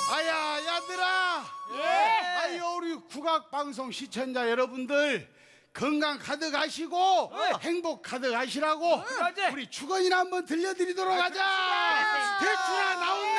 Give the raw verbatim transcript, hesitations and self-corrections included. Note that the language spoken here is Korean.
아야 야들아. 예. 아유 우리 국악방송 시청자 여러분들 건강 가득하시고 행복 가득하시라고 그러지. 우리 축원이나 한번 들려드리도록 하자. 대추나 나온네.